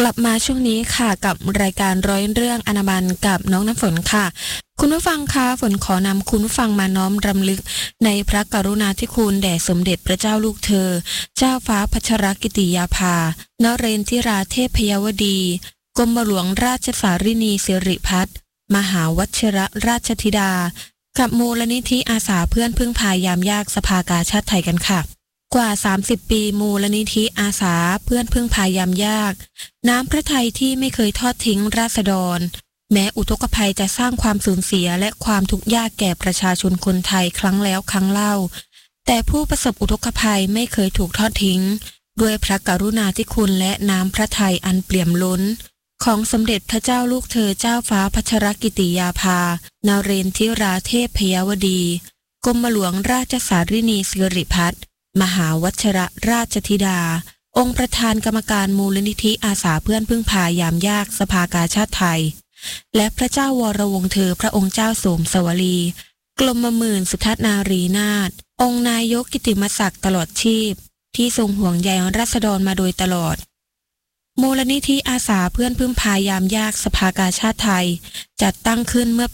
ลับมาช่วงนี้ค่ะกับรายการร้อยเรื่องอนามันกับน้องน้ำฝนค่ะคุณผู้ฟังคะฝนขอนำคุณผู้ฟังมาน้อมรำลึกในพระกรุณาธิคุณแด่สมเด็จพระเจ้าลูกเธอเจ้าฟ้าพัชรกิติยาภานเรนทิราเทพยวดีกรมหลวงราชสารินีสิริพัฒน์มหาวัชรราชธิดากับมูลนิธิอาสาเพื่อนพึ่งพายามยากสภากาชาติไทยกันค่ะกว่า30ปีมูลนิธิอาสาเพื่อนพึ่งพายามยากน้ำพระทัยที่ไม่เคยทอดทิ้งราษฎรแม้อุทกภัยจะสร้างความสูญเสียและความทุกข์ยากแก่ประชาชนคนไทยครั้งแล้วครั้งเล่าแต่ผู้ประสบอุทกภัยไม่เคยถูกทอดทิ้งด้วยพระกรุณาธิคุณและน้ำพระทัยอันเปี่ยมล้นของสมเด็จพระเจ้าลูกเธอเจ้าฟ้าพัชรกิติยาภานเรนทิราเทพยวดีกรมหลวงราชสารินีสิริพัฒน์มหาวัชรราชธิดาองค์ประธานกรรมการมูลนิธิอาสาเพื่อนพึ่งพายามยากสภากาชาติไทยและพระเจ้าวรวงศ์เธอพระองค์เจ้าโสมสวลีกรมหมื่นสุทัศนารีนาถองค์นายกกิตติมศักดิ์ตลอดชีพที่ทรงห่วงใยราษฎรมาโดยตลอดมูลนิธิอาสาเพื่อนพึ่งพายามยากสภากาชาติไทยจัดตั้งขึ้นเมื่อปี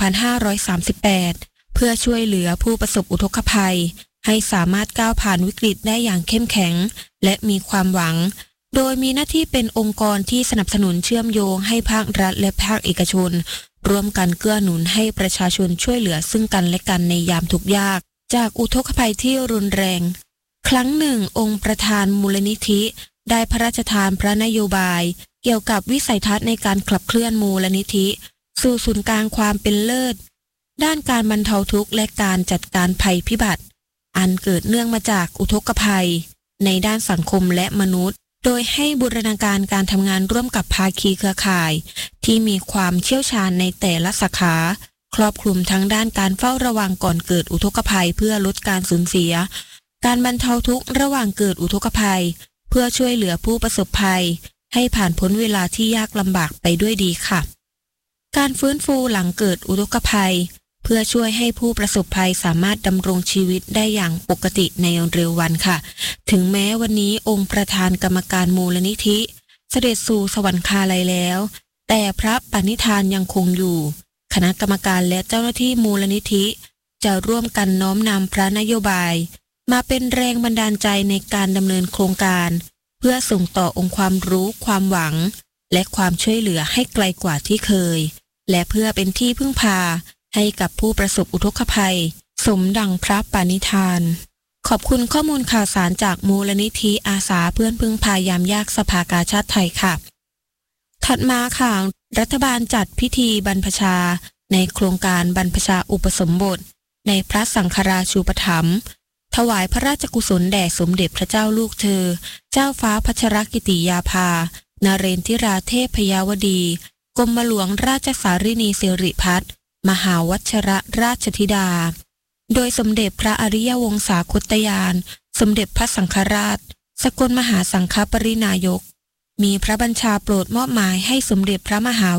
2538 เพื่อช่วยเหลือผู้ประสบอุทกภัยให้สามารถก้าวผ่านวิกฤตได้อย่างเข้มแข็งและมีความหวังโดยมีหน้าที่เป็นองค์กรที่สนับสนุนเชื่อมโยงให้ภาครัฐและภาคเอกชนร่วมกันเกื้อหนุนให้ประชาชนช่วยเหลือซึ่งกันและกันในยามทุกข์ยากจากอุทกภัยที่รุนแรงครั้งหนึ่งองค์ประธานมูลนิธิได้พระราชทานพระนโยบายเกี่ยวกับวิสัยทัศน์ในการขับเคลื่อนมูลนิธิสู่ศูนย์กลางความเป็นเลิศด้านการบรรเทาทุกข์และการจัดการภัยพิบัติอันเกิดเนื่องมาจากอุทกภัยในด้านสังคมและมนุษย์โดยให้บูรณาการการทำงานร่วมกับภาคีเครือข่ายที่มีความเชี่ยวชาญในแต่ละสาขาครอบคลุมทั้งด้านการเฝ้าระวังก่อนเกิดอุทกภัยเพื่อลดการสูญเสียการบรรเทาทุกข์ระหว่างเกิดอุทกภัยเพื่อช่วยเหลือผู้ประสบภัยให้ผ่านพ้นเวลาที่ยากลำบากไปด้วยดีค่ะการฟื้นฟูหลังเกิดอุทกภัยเพื่อช่วยให้ผู้ประสบภัยสามารถดำรงชีวิตได้อย่างปกติในเร็ววันค่ะถึงแม้วันนี้องค์ประธานกรรมการมูลนิธิเสด็จสู่สวรรคาลัยแล้วแต่พระปณิธานยังคงอยู่คณะกรรมการและเจ้าหน้าที่มูลนิธิจะร่วมกันน้อมนำพระนโยบายมาเป็นแรงบันดาลใจในการดำเนินโครงการเพื่อส่งต่อองค์ความรู้ความหวังและความช่วยเหลือให้ไกลกว่าที่เคยและเพื่อเป็นที่พึ่งพาให้กับผู้ประสบอุทกภัยสมดังพระปณิธานขอบคุณข้อมูลข่าวสารจากมูลนิธิอาสาเพื่อนพึ่งพายามยากสภากาชาติไทยค่ะถัดมาค่ะรัฐบาลจัดพิธีบรรพชาในโครงการบรรพชาอุปสมบทในพระสังฆราชูปถัมภ์ถวายพระราชกุศลแด่สมเด็จพระเจ้าลูกเธอเจ้าฟ้าพัชรกิติยาภานเรนทิราเทพยวดีกรมหลวงราชสารินีสิริพัฒน์มหาวัชรราชธิดาโดยสมเด็จพระอริยวงศาคตญาณสมเด็จพระสังฆราชสกลมหาสังฆปรินายกมีพระบัญชาโปรดมอบหมายให้สมเด็จพระมหา